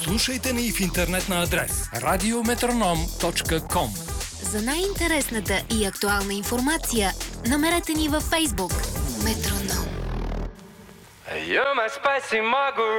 Слушайте ни в интернет на адрес radiometronom.com. За най-интересната и актуална информация намерете ни във Facebook Метроном. You're my spicy margarita.